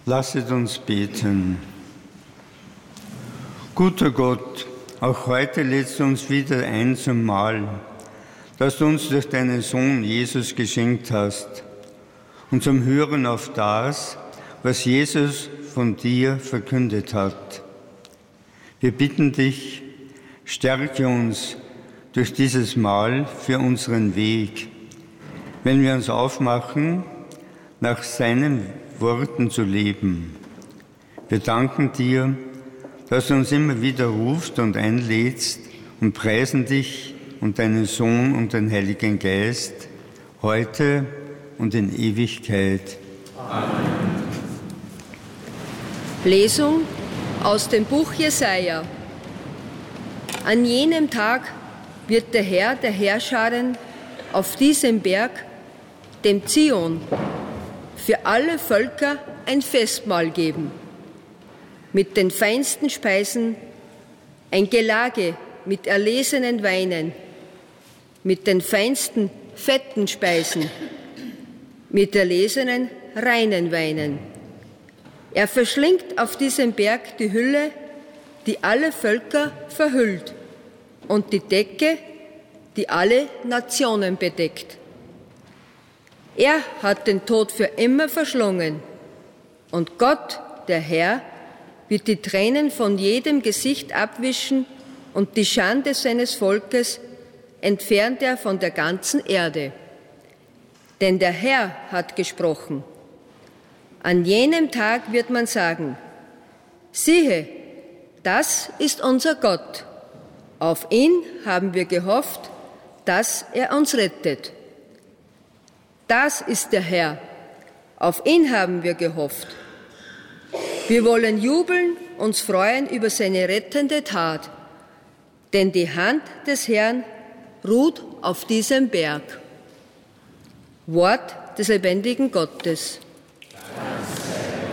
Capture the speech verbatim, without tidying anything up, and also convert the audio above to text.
Lasset uns beten. Guter Gott, auch heute lädst du uns wieder ein zum Mahl, das du uns durch deinen Sohn Jesus geschenkt hast, und zum Hören auf das, was Jesus von dir verkündet hat. Wir bitten dich, stärke uns durch dieses Mahl für unseren Weg, wenn wir uns aufmachen, nach seinen Worten zu leben. Wir danken dir, dass du uns immer wieder rufst und einlädst, und preisen dich und deinen Sohn und den Heiligen Geist, heute und in Ewigkeit. Amen. Lesung aus dem Buch Jesaja. An jenem Tag wird der Herr der Heerscharen auf diesem Berg, dem Zion, für alle Völker ein Festmahl geben, mit den feinsten Speisen, ein Gelage mit erlesenen Weinen, mit den feinsten fetten Speisen, mit erlesenen reinen Weinen. Er verschlingt auf diesem Berg die Hülle, die alle Völker verhüllt, und die Decke, die alle Nationen bedeckt. Er hat den Tod für immer verschlungen, und Gott, der Herr, wird die Tränen von jedem Gesicht abwischen, und die Schande seines Volkes entfernt er von der ganzen Erde. Denn der Herr hat gesprochen. An jenem Tag wird man sagen: Siehe, das ist unser Gott. Auf ihn haben wir gehofft, dass er uns rettet. Das ist der Herr, auf ihn haben wir gehofft. Wir wollen jubeln, uns freuen über seine rettende Tat, denn die Hand des Herrn ruht auf diesem Berg. Wort des lebendigen Gottes.